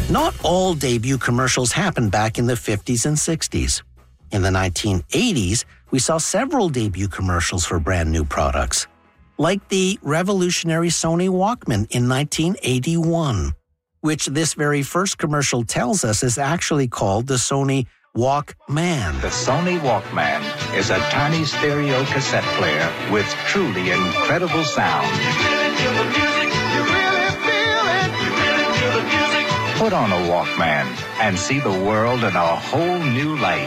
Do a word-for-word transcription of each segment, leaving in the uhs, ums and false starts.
Not all debut commercials happened back in the fifties and sixties. In the nineteen eighties, we saw several debut commercials for brand new products, like the revolutionary Sony Walkman in nineteen eighty-one, which this very first commercial tells us is actually called the Sony Walkman. The Sony Walkman is a tiny stereo cassette player with truly incredible sound. Put on a Walkman and see the world in a whole new light.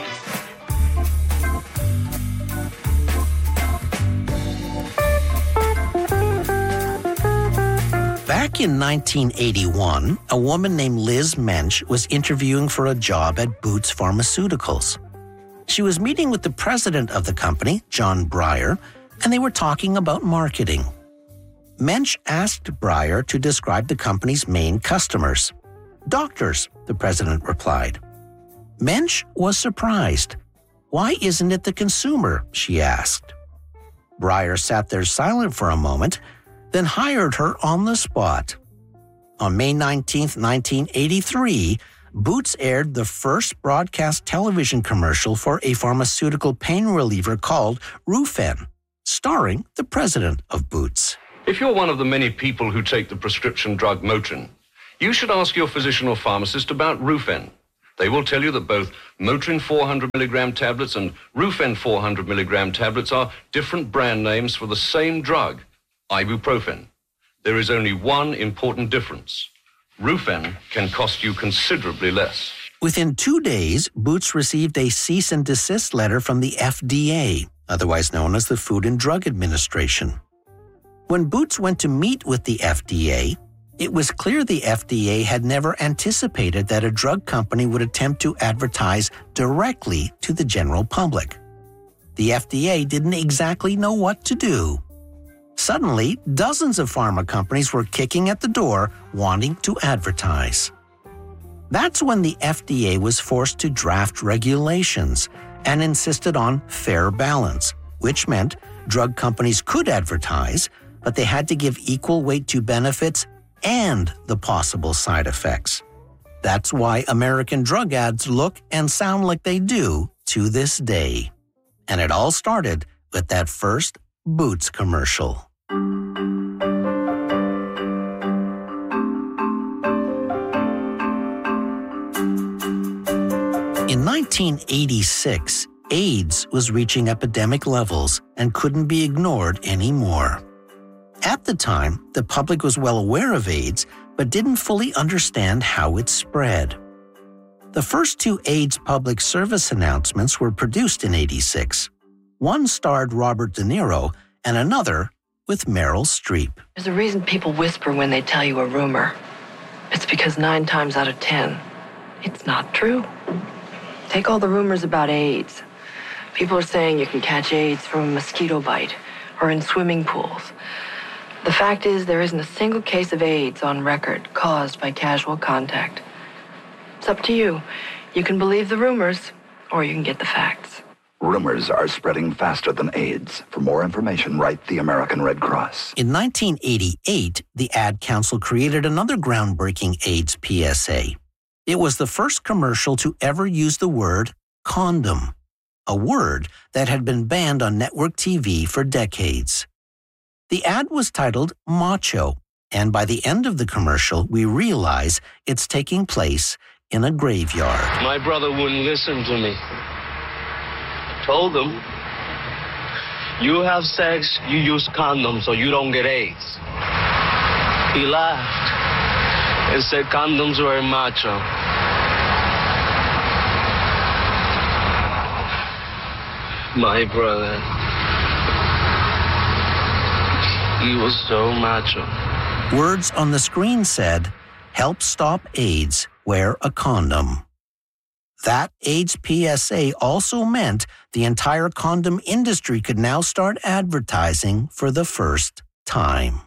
Back in nineteen eighty-one, a woman named Liz Mensch was interviewing for a job at Boots Pharmaceuticals. She was meeting with the president of the company, John Breyer, and they were talking about marketing. Mensch asked Breyer to describe the company's main customers. Doctors, the president replied. Mensch was surprised. Why isn't it the consumer, she asked. Breyer sat there silent for a moment, then hired her on the spot. On May nineteenth, nineteen eighty-three, Boots aired the first broadcast television commercial for a pharmaceutical pain reliever called Rufen, starring the president of Boots. If you're one of the many people who take the prescription drug Motrin, you should ask your physician or pharmacist about Rufen. They will tell you that both Motrin four hundred milligram tablets and Rufen four hundred milligram tablets are different brand names for the same drug, ibuprofen. There is only one important difference. Rufen can cost you considerably less. Within two days, Boots received a cease and desist letter from the F D A, otherwise known as the Food and Drug Administration. When Boots went to meet with the F D A, it was clear the F D A had never anticipated that a drug company would attempt to advertise directly to the general public. The F D A didn't exactly know what to do. Suddenly, dozens of pharma companies were kicking at the door, wanting to advertise. That's when the F D A was forced to draft regulations and insisted on fair balance, which meant drug companies could advertise, but they had to give equal weight to benefits and the possible side effects. That's why American drug ads look and sound like they do to this day. And it all started with that first Boots commercial. In nineteen eighty-six, AIDS was reaching epidemic levels and couldn't be ignored anymore. At the time, the public was well aware of AIDS, but didn't fully understand how it spread. The first two AIDS public service announcements were produced in eighty-six. One starred Robert De Niro and another with Meryl Streep. There's a reason people whisper when they tell you a rumor. It's because nine times out of ten, it's not true. Take all the rumors about AIDS. People are saying you can catch AIDS from a mosquito bite or in swimming pools. The fact is, there isn't a single case of AIDS on record caused by casual contact. It's up to you. You can believe the rumors, or you can get the facts. Rumors are spreading faster than AIDS. For more information, write the American Red Cross. In nineteen eighty-eight, the Ad Council created another groundbreaking AIDS P S A. It was the first commercial to ever use the word condom, a word that had been banned on network T V for decades. The ad was titled Macho, and by the end of the commercial, we realize it's taking place in a graveyard. My brother wouldn't listen to me. I told him, you have sex, you use condoms so you don't get AIDS. He laughed and said condoms were macho. My brother, he was so macho. Words on the screen said, "Help stop AIDS, wear a condom." That AIDS P S A also meant the entire condom industry could now start advertising for the first time.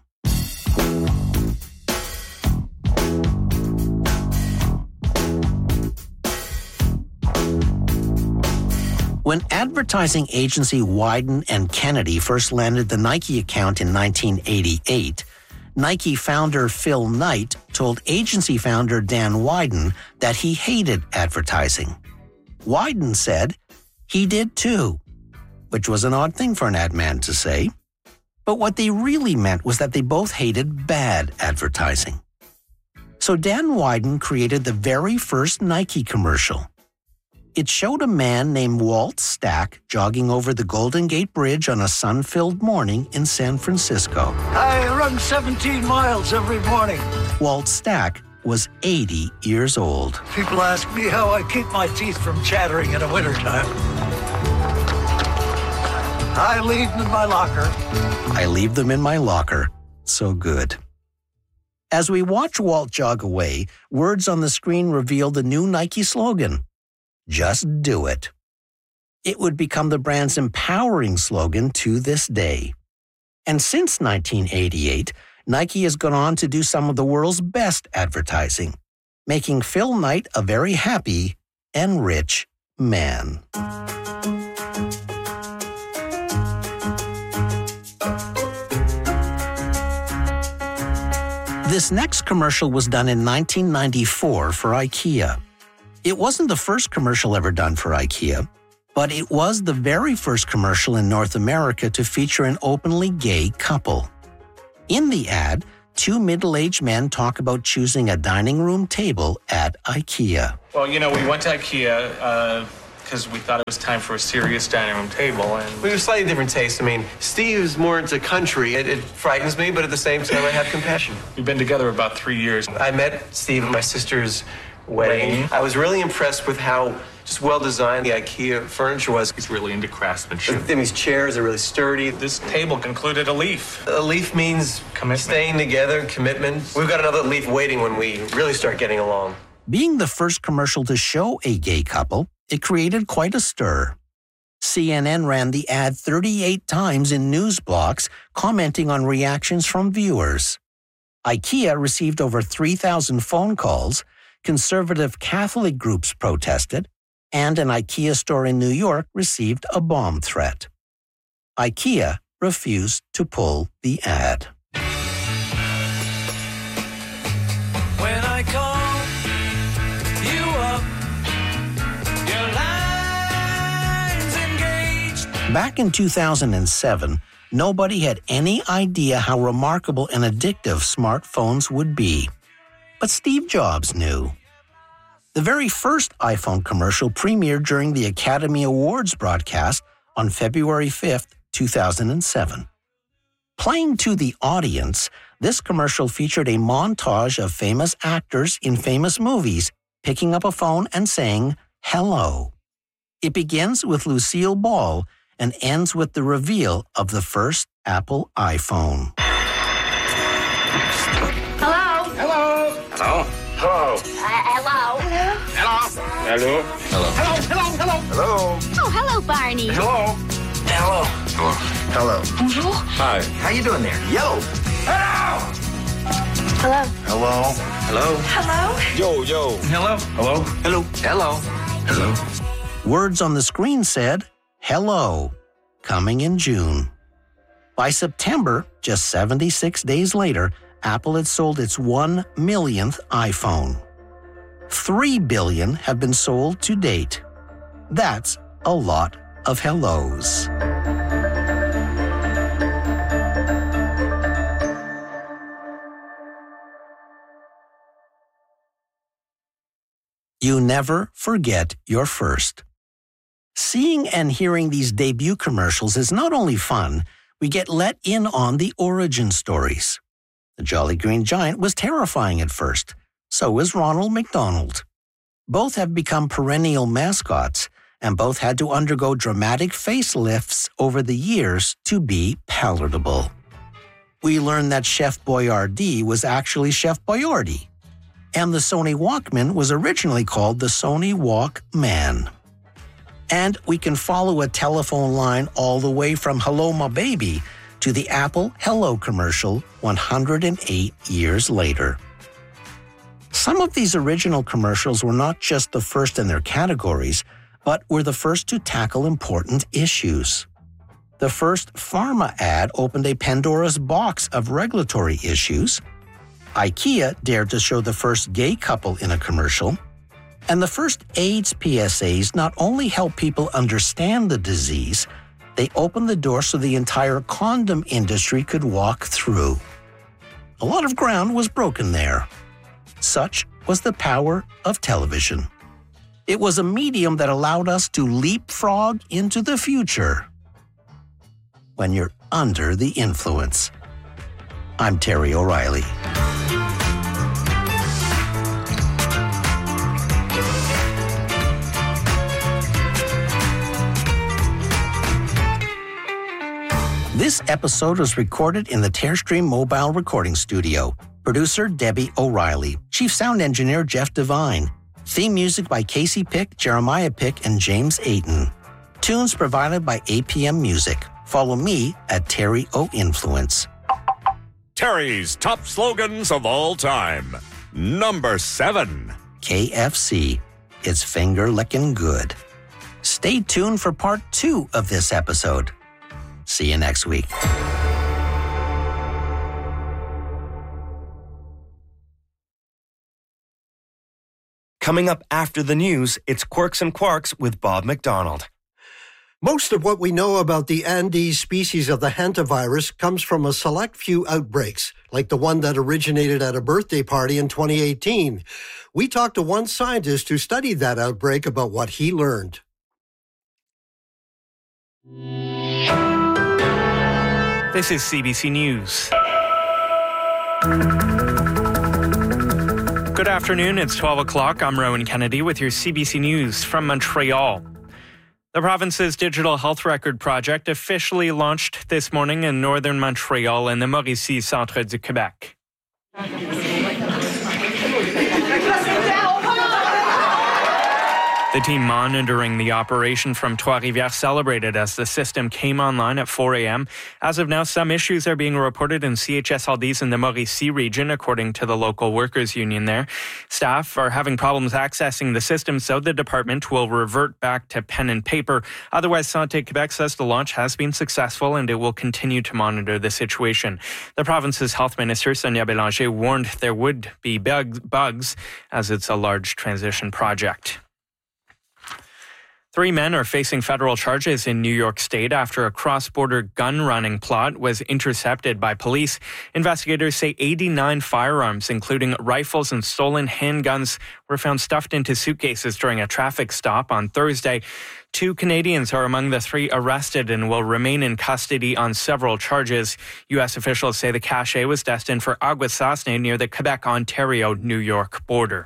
When advertising agency Wieden and Kennedy first landed the Nike account in nineteen eighty-eight, Nike founder Phil Knight told agency founder Dan Wieden that he hated advertising. Wieden said he did too, which was an odd thing for an ad man to say. But what they really meant was that they both hated bad advertising. So Dan Wieden created the very first Nike commercial. It showed a man named Walt Stack jogging over the Golden Gate Bridge on a sun-filled morning in San Francisco. I run seventeen miles every morning. Walt Stack was eighty years old. People ask me how I keep my teeth from chattering in the wintertime. I leave them in my locker. I leave them in my locker. So good. As we watch Walt jog away, words on the screen reveal the new Nike slogan, "Just do it." It would become the brand's empowering slogan to this day. And since nineteen eighty-eight, Nike has gone on to do some of the world's best advertising, making Phil Knight a very happy and rich man. This next commercial was done in nineteen ninety-four for IKEA. It wasn't the first commercial ever done for IKEA, but it was the very first commercial in North America to feature an openly gay couple. In the ad, two middle-aged men talk about choosing a dining room table at IKEA. Well, you know, we went to IKEA because uh, we thought it was time for a serious dining room table. And we have slightly different tastes. I mean, Steve's more into country. It, it frightens me, but at the same time, I have compassion. We've been together about three years. I met Steve at my sister's wedding. wedding. I was really impressed with how just well-designed the IKEA furniture was. He's really into craftsmanship. These chairs are really sturdy. This table included a leaf. A leaf means commitment. Staying together, commitment. We've got another leaf waiting when we really start getting along. Being the first commercial to show a gay couple, it created quite a stir. C N N ran the ad thirty-eight times in news blocks, commenting on reactions from viewers. IKEA received over three thousand phone calls, conservative Catholic groups protested, and an IKEA store in New York received a bomb threat. IKEA refused to pull the ad. When I call you up, your line's engaged. Back in two thousand seven, nobody had any idea how remarkable and addictive smartphones would be. But Steve Jobs knew. The very first iPhone commercial premiered during the Academy Awards broadcast on February fifth, two thousand seven. Playing to the audience, this commercial featured a montage of famous actors in famous movies picking up a phone and saying, "Hello." It begins with Lucille Ball and ends with the reveal of the first Apple iPhone. Hello? Hello. Hello. Hello. Uh, hello? Hello. Hello. Hello. Hello, hello, hello. Hello. Oh, hello, Barney. Hello. Hello. Hello. Hello. Bonjour. Hi. How you doing there? Yo. Hello. Hello. Hello. Hello. Hello? Yo, yo. Hello. Hello. Hello. Hello. Hello. Words on the screen said, "Hello," coming in June. By September, just seventy-six days later, Apple had sold its one millionth iPhone. Three billion have been sold to date. That's a lot of hellos. You never forget your first. Seeing and hearing these debut commercials is not only fun, we get let in on the origin stories. The Jolly Green Giant was terrifying at first. So was Ronald McDonald. Both have become perennial mascots, and both had to undergo dramatic facelifts over the years to be palatable. We learned that Chef Boyardee was actually Chef Boyardee, and the Sony Walkman was originally called the Sony Walkman. And we can follow a telephone line all the way from Hello My Baby to the Apple Hello commercial one hundred eight years later. Some of these original commercials were not just the first in their categories, but were the first to tackle important issues. The first pharma ad opened a Pandora's box of regulatory issues. IKEA dared to show the first gay couple in a commercial. And the first AIDS P S As not only help people understand the disease, they opened the door so the entire condom industry could walk through. A lot of ground was broken there. Such was the power of television. It was a medium that allowed us to leapfrog into the future when you're under the influence. I'm Terry O'Reilly. This episode was recorded in the Tearstream Mobile Recording Studio. Producer Debbie O'Reilly. Chief Sound Engineer Jeff Devine. Theme music by Casey Pick, Jeremiah Pick, and James Ayton. Tunes provided by A P M Music. Follow me at Terry O Influence. Terry's top slogans of all time. Number seven. K F C. It's finger-licking good. Stay tuned for part two of this episode. See you next week. Coming up after the news, it's Quirks and Quarks with Bob McDonald. Most of what we know about the Andes species of the hantavirus comes from a select few outbreaks, like the one that originated at a birthday party in twenty eighteen. We talked to one scientist who studied that outbreak about what he learned. This is C B C News. Good afternoon, it's twelve o'clock. I'm Rowan Kennedy with your C B C News from Montreal. The province's Digital Health Record project officially launched this morning in northern Montreal in the Mauricie Centre du Québec. The team monitoring the operation from Trois-Rivières celebrated as the system came online at four a.m. As of now, some issues are being reported in C H S L Ds in the Mauricie region, according to the local workers' union there. Staff are having problems accessing the system, so the department will revert back to pen and paper. Otherwise, Santé Québec says the launch has been successful and it will continue to monitor the situation. The province's health minister, Sonia Bélanger, warned there would be bug- bugs as it's a large transition project. Three men are facing federal charges in New York State after a cross-border gun-running plot was intercepted by police. Investigators say eighty-nine firearms, including rifles and stolen handguns, were found stuffed into suitcases during a traffic stop on Thursday. Two Canadians are among the three arrested and will remain in custody on several charges. U S officials say the cache was destined for Aguasasne near the Quebec-Ontario-New York border.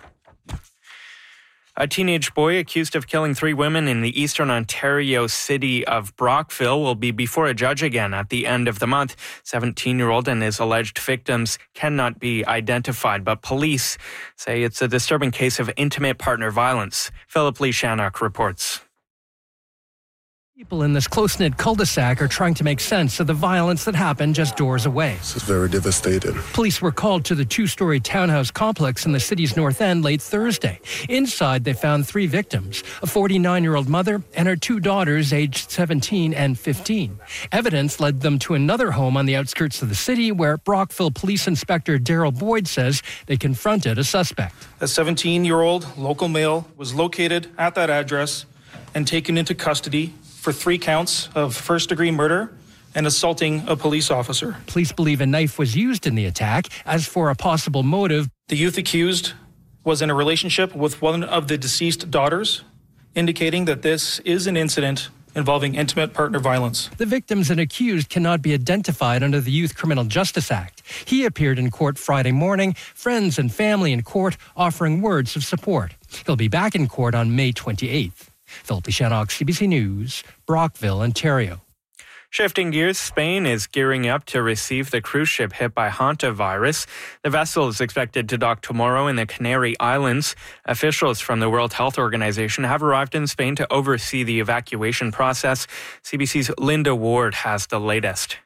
A teenage boy accused of killing three women in the eastern Ontario city of Brockville will be before a judge again at the end of the month. seventeen-year-old and his alleged victims cannot be identified, but police say it's a disturbing case of intimate partner violence. Philip Lee Shannock reports. People in this close-knit cul-de-sac are trying to make sense of the violence that happened just doors away. This is very devastating. Police were called to the two-story townhouse complex in the city's north end late Thursday. Inside, they found three victims, a forty-nine-year-old mother and her two daughters aged seventeen and fifteen. Evidence led them to another home on the outskirts of the city where Brockville Police Inspector Daryl Boyd says they confronted a suspect. A seventeen-year-old local male was located at that address and taken into custody for three counts of first-degree murder and assaulting a police officer. Police believe a knife was used in the attack. As for a possible motive, the youth accused was in a relationship with one of the deceased daughters, indicating that this is an incident involving intimate partner violence. The victims and accused cannot be identified under the Youth Criminal Justice Act. He appeared in court Friday morning, friends and family in court offering words of support. He'll be back in court on May twenty-eighth. Philip Shannock, C B C News, Brockville, Ontario. Shifting gears, Spain is gearing up to receive the cruise ship hit by hantavirus. The vessel is expected to dock tomorrow in the Canary Islands. Officials from the World Health Organization have arrived in Spain to oversee the evacuation process. C B C's Linda Ward has the latest.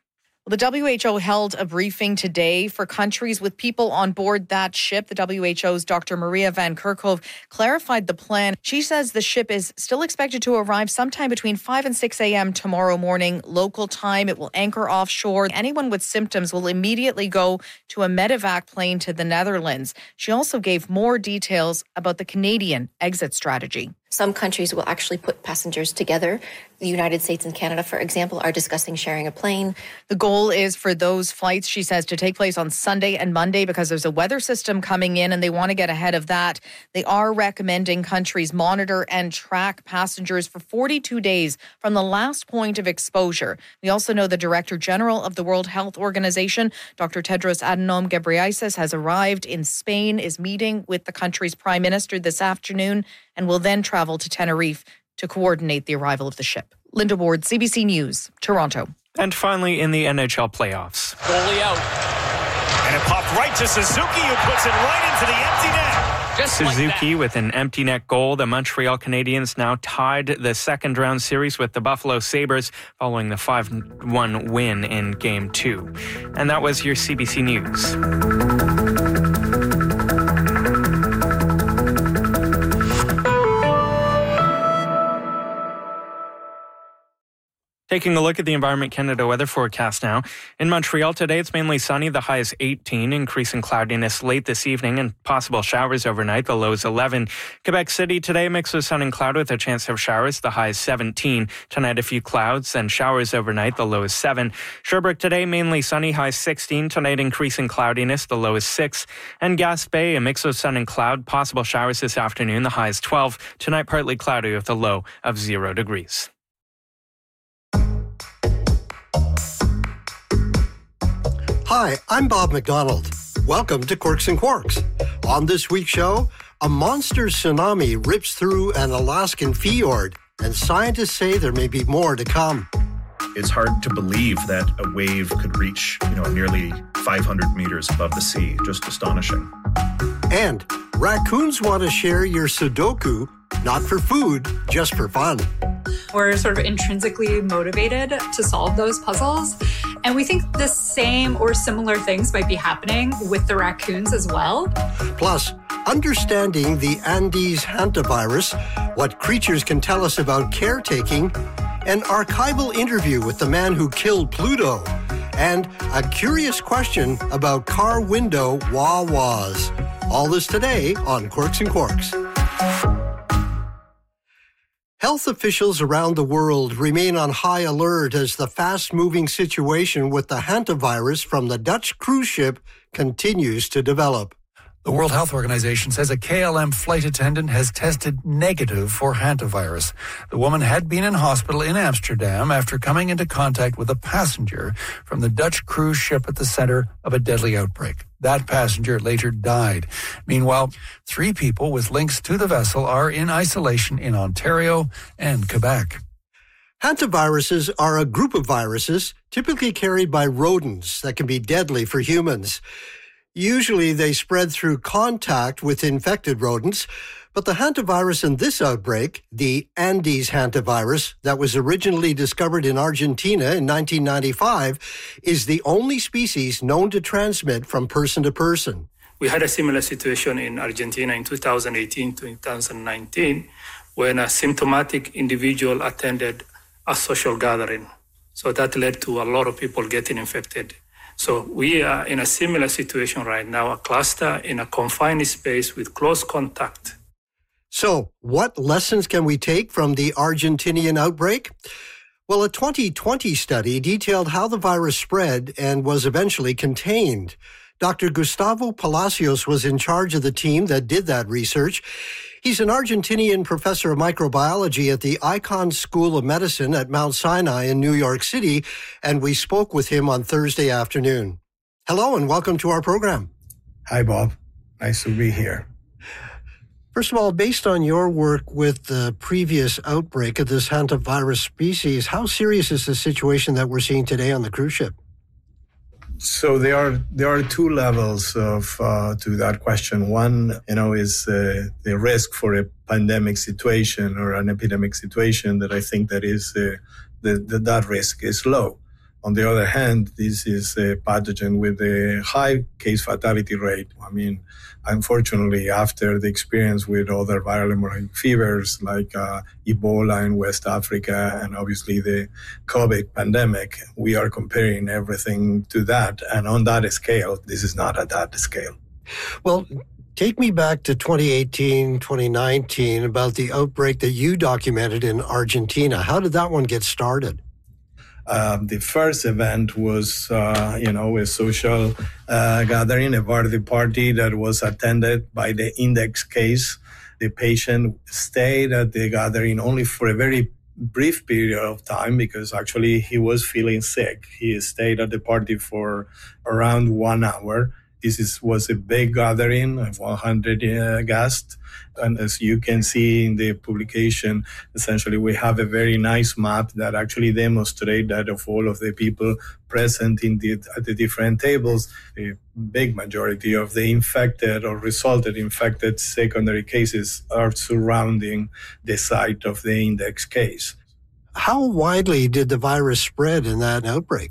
Well, the W H O held a briefing today for countries with people on board that ship. The W H O's Doctor Maria Van Kerkhove clarified the plan. She says the ship is still expected to arrive sometime between five and six a.m. tomorrow morning, local time. It will anchor offshore. Anyone with symptoms will immediately go to a medevac plane to the Netherlands. She also gave more details about the Canadian exit strategy. Some countries will actually put passengers together. The United States and Canada, for example, are discussing sharing a plane. The goal is for those flights, she says, to take place on Sunday and Monday because there's a weather system coming in and they want to get ahead of that. They are recommending countries monitor and track passengers for forty-two days from the last point of exposure. We also know the Director General of the World Health Organization, Doctor Tedros Adhanom Ghebreyesus, has arrived in Spain, is meeting with the country's Prime Minister this afternoon, and will then travel to Tenerife to coordinate the arrival of the ship. Linda Ward, C B C News, Toronto. And finally, in the N H L playoffs. Goalie out. And it popped right to Suzuki, who puts it right into the empty net. Just Suzuki like with an empty net goal. The Montreal Canadiens now tied the second round series with the Buffalo Sabres following the five one win in Game two. And that was your C B C News. Taking a look at the Environment Canada weather forecast now. In Montreal today, it's mainly sunny. The high is eighteen, increasing cloudiness late this evening and possible showers overnight. The low is eleven. Quebec City today, mix of sun and cloud with a chance of showers. The high is seventeen. Tonight, a few clouds and showers overnight. The low is seven. Sherbrooke today, mainly sunny. High sixteen. Tonight, increasing cloudiness. The low is six. And Gaspé, a mix of sun and cloud. Possible showers this afternoon. The high is twelve. Tonight, partly cloudy with a low of zero degrees. Hi, I'm Bob McDonald. Welcome to Quirks and Quarks. On this week's show, a monster tsunami rips through an Alaskan fjord, and scientists say there may be more to come. It's hard to believe that a wave could reach, you know, nearly five hundred meters above the sea. Just astonishing. And raccoons want to share your Sudoku, not for food, just for fun. We're sort of intrinsically motivated to solve those puzzles. And we think the same or similar things might be happening with the raccoons as well. Plus, understanding the Andes hantavirus, what creatures can tell us about caretaking, an archival interview with the man who killed Pluto, and a curious question about car window wah-wahs. All this today on Quirks and Quarks. Health officials around the world remain on high alert as the fast-moving situation with the hantavirus from the Dutch cruise ship continues to develop. The World Health Organization says a K L M flight attendant has tested negative for hantavirus. The woman had been in hospital in Amsterdam after coming into contact with a passenger from the Dutch cruise ship at the center of a deadly outbreak. That passenger later died. Meanwhile, three people with links to the vessel are in isolation in Ontario and Quebec. Hantaviruses are a group of viruses typically carried by rodents that can be deadly for humans. Usually they spread through contact with infected rodents, but the hantavirus in this outbreak, the Andes hantavirus that was originally discovered in Argentina in nineteen ninety-five, is the only species known to transmit from person to person. We had a similar situation in Argentina in two thousand eighteen to two thousand nineteen when a symptomatic individual attended a social gathering. So that led to a lot of people getting infected. So we are in a similar situation right now, a cluster in a confined space with close contact. So what lessons can we take from the Argentinian outbreak? Well, a twenty twenty study detailed how the virus spread and was eventually contained. Doctor Gustavo Palacios was in charge of the team that did that research. He's an Argentinian professor of microbiology at the Icahn School of Medicine at Mount Sinai in New York City, and we spoke with him on Thursday afternoon. Hello, and welcome to our program. Hi, Bob. Nice to be here. First of all, based on your work with the previous outbreak of this hantavirus species, how serious is the situation that we're seeing today on the cruise ship? So there are there are two levels of uh, to that question. One, you know, is uh, the risk for a pandemic situation or an epidemic situation that I think that is uh, the, the that risk is low. On the other hand, this is a pathogen with a high case fatality rate. I mean, unfortunately, after the experience with other viral hemorrhagic fevers like uh, Ebola in West Africa and obviously the COVID pandemic, we are comparing everything to that. And on that scale, this is not at that scale. Well, take me back to twenty eighteen, twenty nineteen, about the outbreak that you documented in Argentina. How did that one get started? Um, the first event was, uh, you know, a social uh, gathering, a birthday party that was attended by the index case. The patient stayed at the gathering only for a very brief period of time because actually he was feeling sick. He stayed at the party for around one hour. This is, was a big gathering of one hundred uh, guests. And as you can see in the publication, essentially we have a very nice map that actually demonstrates that of all of the people present in the, at the different tables, a big majority of the infected or resulted infected secondary cases are surrounding the site of the index case. How widely did the virus spread in that outbreak?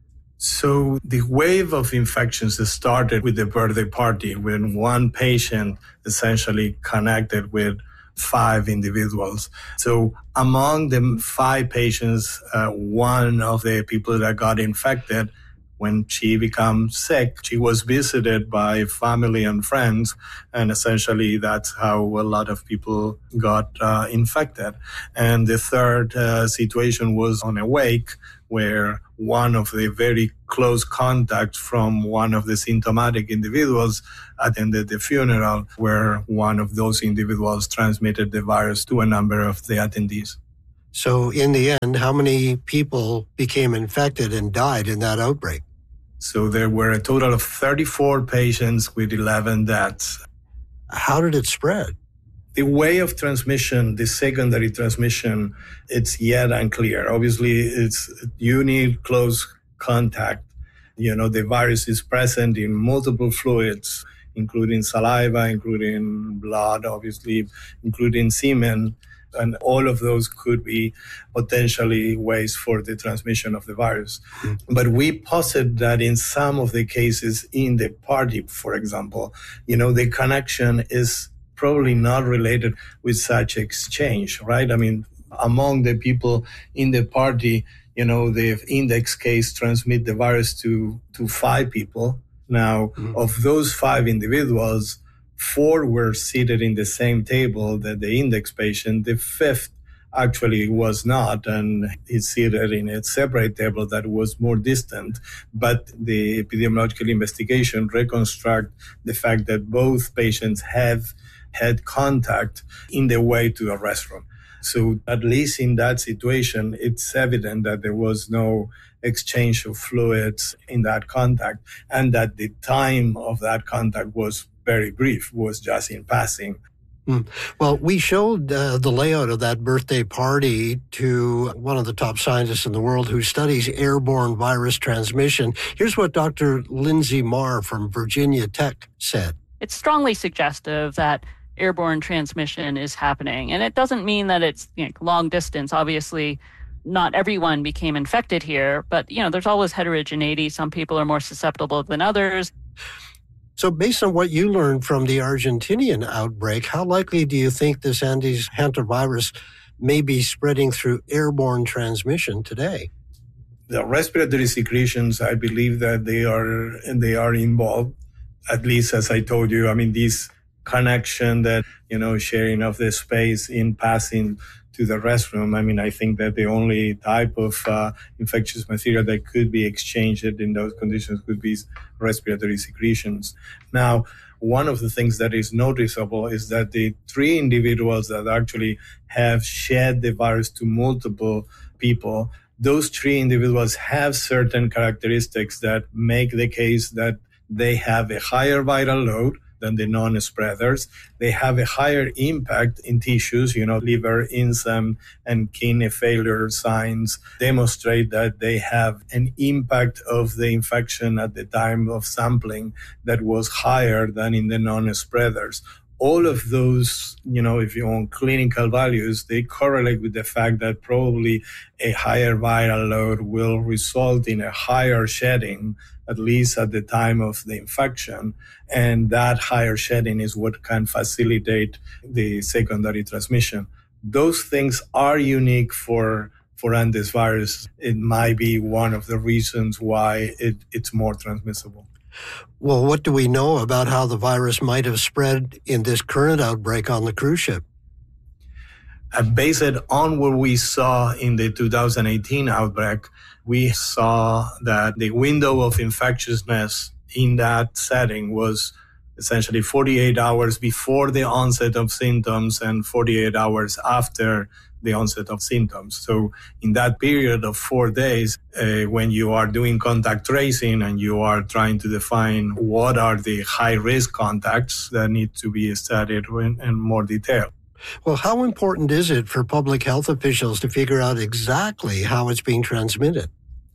So the wave of infections started with the birthday party when one patient essentially connected with five individuals. So among the five patients, uh, one of the people that got infected, when she became sick, she was visited by family and friends, and essentially that's how a lot of people got uh, infected. And the third uh, situation was on a wake, where one of the very close contacts from one of the symptomatic individuals attended the funeral, where one of those individuals transmitted the virus to a number of the attendees. So in the end, how many people became infected and died in that outbreak? So there were a total of thirty-four patients with eleven deaths. How did it spread? The way of transmission, the secondary transmission, it's yet unclear. Obviously, it's you need close contact. You know, the virus is present in multiple fluids, including saliva, including blood, obviously, including semen. And all of those could be potentially ways for the transmission of the virus. Mm-hmm. But we posit that in some of the cases in the party, for example, you know, the connection is probably not related with such exchange, right? I mean, among the people in the party, you know, the index case transmit the virus to, to five people. Now, mm-hmm. of those five individuals, four were seated in the same table that the index patient. The fifth actually was not, and he's seated in a separate table that was more distant. But the epidemiological investigation reconstruct the fact that both patients have had contact in the way to the restroom. So at least in that situation, it's evident that there was no exchange of fluids in that contact, and that the time of that contact was very brief, was just in passing. Mm. Well, we showed uh, the layout of that birthday party to one of the top scientists in the world who studies airborne virus transmission. Here's what Doctor Lindsay Marr from Virginia Tech said. It's strongly suggestive that airborne transmission is happening. And it doesn't mean that it's, you know, long distance. Obviously, not everyone became infected here, but, you know, there's always heterogeneity. Some people are more susceptible than others. So based on what you learned from the Argentinian outbreak, how likely do you think this Andes hantavirus may be spreading through airborne transmission today? The respiratory secretions, I believe that they are they are involved, at least as I told you. I mean, this connection that, you know, sharing of the space in passing to the restroom. I mean, I think that the only type of uh, infectious material that could be exchanged in those conditions could be respiratory secretions. Now, one of the things that is noticeable is that the three individuals that actually have shed the virus to multiple people, those three individuals have certain characteristics that make the case that they have a higher viral load than the non-spreaders. They have a higher impact in tissues, you know, liver enzyme and kidney failure signs demonstrate that they have an impact of the infection at the time of sampling that was higher than in the non-spreaders. all of those, you know, if you want clinical values, they correlate with the fact that probably a higher viral load will result in a higher shedding, at least at the time of the infection. And that higher shedding is what can facilitate the secondary transmission. Those things are unique for for Andes virus. It might be one of the reasons why it, it's more transmissible. Well, what do we know about how the virus might have spread in this current outbreak on the cruise ship? Uh, based on what we saw in the two thousand eighteen outbreak, we saw that the window of infectiousness in that setting was essentially forty-eight hours before the onset of symptoms and forty-eight hours after the onset of symptoms. So in that period of four days, uh, when you are doing contact tracing and you are trying to define what are the high-risk contacts that need to be studied in, in more detail. Well, how important is it for public health officials to figure out exactly how it's being transmitted?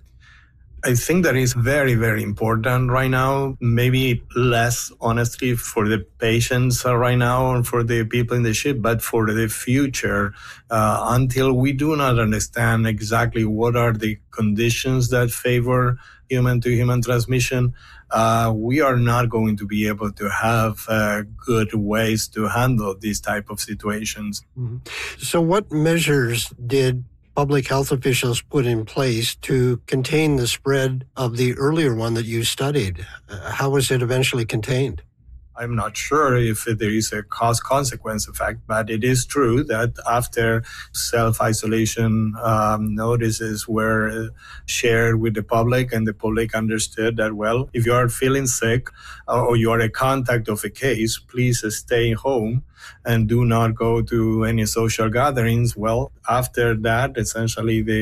I think that is very, very important right now. Maybe less, honestly, for the patients right now and for the people in the ship, but for the future, uh, until we do not understand exactly what are the conditions that favor human-to-human transmission, uh, we are not going to be able to have uh, good ways to handle these type of situations. Mm-hmm. So what measures did public health officials put in place to contain the spread of the earlier one that you studied? Uh, how was it eventually contained? I'm not sure if there is a cause-consequence effect, but it is true that after self-isolation um, notices were shared with the public and the public understood that, well, if you are feeling sick or you are a contact of a case, please stay home and do not go to any social gatherings. Well, after that, essentially, the